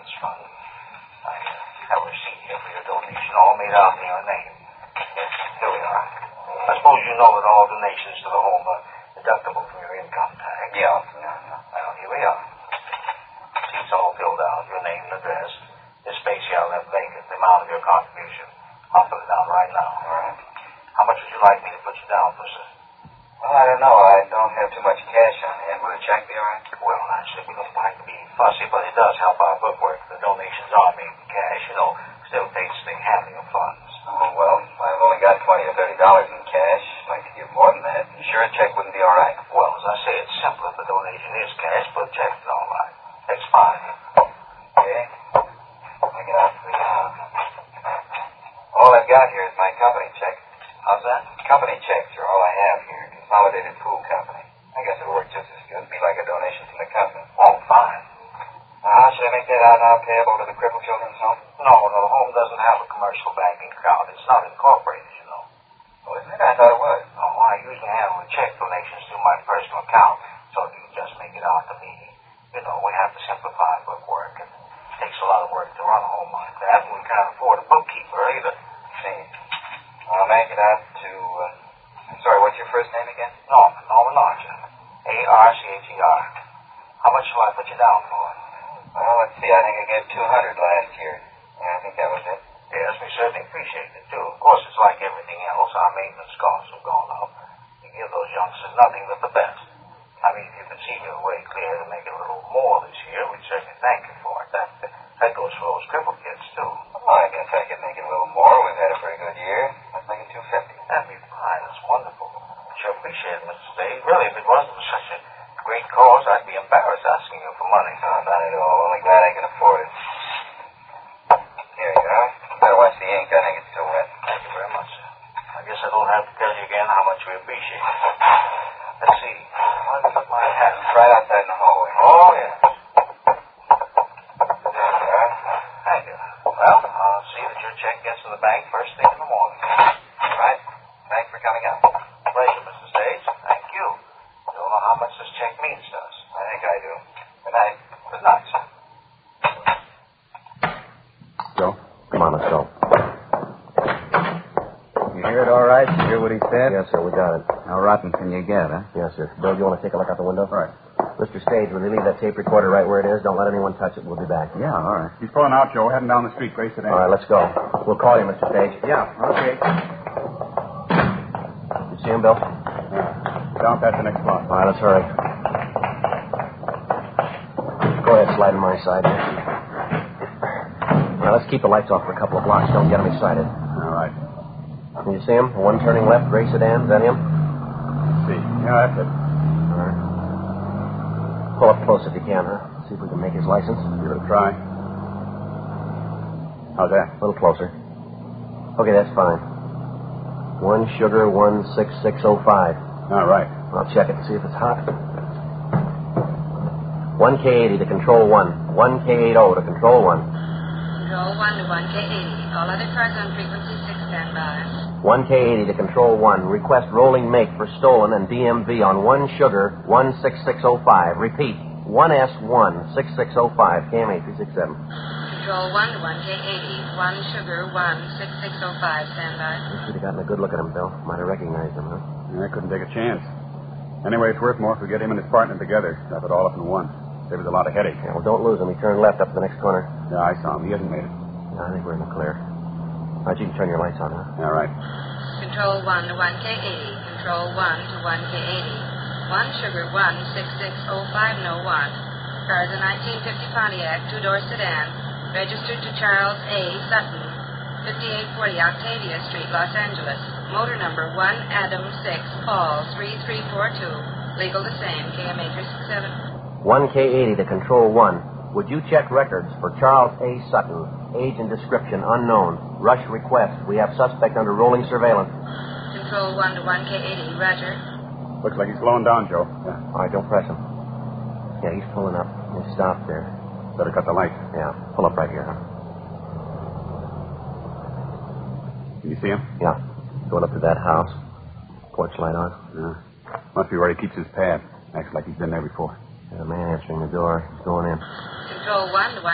Veterans Fund. I have a receipt here for your donation, all made out in your name. Yes, here we are. I suppose you know that all donations to the home are deductible from your income tax. Yeah. Well, here we are. Seat's all filled out, your name and address. This space here I left vacant, the amount of your contribution. I'll fill it down right now. All right. How much would you like me to put you down for, sir? Well, I don't know. I don't have too much cash on hand. Will a check be all right? Well, actually, we don't like to be fussy, but it does help our bookwork. The donations are made in cash, still takes the handling of funds. Oh, well, I've only got $20 or $30 in cash. I'd like to give more than that. You sure a check wouldn't be all right? Well, as I say, it's simple if the donation is cash, but check's all right. That's fine. Okay. I get out for you. All I've got here is my company check. How's that? Company checks are all I have here. Consolidated Pool Company. I guess it'll work just as good. Be like a donation from the company. Oh, fine. How should I make that out now payable to the Crippled Children's Home? No, the home doesn't have a commercial banking account. It's not incorporated, Oh, isn't it? I thought it was. Oh, I usually handle the check donations through my personal account, so you can just make it out to me. We have to simplify bookwork, and it takes a lot of work to run a home like that, and we can't afford a bookkeeper either. See. I'll make it out to, I'm sorry, what's your first name again? Norman Archer. Archer. How much shall I put you down for? Well, let's see. I think I gave $200 last year. Yeah, I think that was it. Yes, we certainly appreciate it, too. Of course, it's like everything else. Our maintenance costs have gone up. We give those youngsters nothing but the best. I mean, if you could see your way clear to make it a little more this year, we'd certainly thank you for it. That goes for those crippled kids, too. Well, I guess I could make it a little more. We've had a pretty good year. Let's make it $250. That'd be fine. That's wonderful. Sure appreciate it, Mr. Spade. Really, if it wasn't such a great cause, I'd be embarrassed asking you for money. No, not at all. Only glad I can afford it. Here you are. You better watch the ink. I think it's still wet. Thank you very much, sir. I guess I don't have to tell you again how much we appreciate it. Let's see. I'll put my hat. It's right outside in the hallway. Oh, yes. There you are. Thank you. Well, I'll see that your check gets in the bank first thing in the morning. All right. Thanks for coming out. Pleasure, Mr. Sage. Thank you. You don't know how much this check means to us. I think I do. Good night. Good night, sir. Joe? Come on, let's go. You hear it all right? You hear what he said? Yes, sir, we got it. How rotten can you get, huh? Yes, sir. Bill, you want to take a look out the window? Right. Mr. Stage, will you leave that tape recorder right where it is? Don't let anyone touch it. We'll be back. Yeah, all right. He's pulling out, Joe. Heading down the street. Grace Sedan. All right, let's go. We'll call you, Mr. Stage. Yeah, okay. You see him, Bill? Yeah. Down past the next block. All right, let's hurry. Go ahead, slide on my side here. Now, let's keep the lights off for a couple of blocks. Don't get them excited. All right. Can you see him? The one turning left, gray sedan. Is that him? Let's see. Yeah, that's it. All right. Pull up close if you can, huh? See if we can make his license. Give it a try. How's that? A little closer. Okay, that's fine. 1 sugar 16605. All right. I'll check it and see if it's hot. 1K80 to control 1. 1K80 to control 1. Control 1 to 1K80. All other cars on frequency 6 stand by. 1K80 to control 1. Request rolling make for stolen and DMV on 1 sugar 16605. Repeat. 1S16605. KM 8367. Control 1 to 1K80. 1 sugar 16605. Stand by. You should have gotten a good look at him, Bill. Might have recognized him, huh? I couldn't take a chance. Anyway, it's worth more if we get him and his partner together. Wrap it all up in one. Save us a lot of headache. Yeah, well, don't lose him. He turned left up the next corner. Yeah, I saw him. He hasn't made it. I think we're in the clear. All right, you can turn your lights on, huh? All right. Control 1 to 1K80. Control 1 to 1K80. 1 sugar 16605 no 1. Car is a 1950 Pontiac, 2-door sedan. Registered to Charles A. Sutton, 5840 Octavia Street, Los Angeles. Motor number 1 Adam 6 Paul 3342. Legal the same. KMA 367. 1K80 to control 1. Would you check records for Charles A. Sutton? Age and description unknown. Rush request. We have suspect under rolling surveillance. Control 1 to 1K80. Roger. Looks like he's slowing down, Joe. Yeah. All right, don't press him. Yeah, he's pulling up. He'll stop there. Better cut the light. Yeah, pull up right here, huh? Can you see him? Yeah. Going up to that house. Porch light on. Yeah. Must be where he keeps his pad. Acts like he's been there before. There's a man answering the door. He's going in. Control 1 to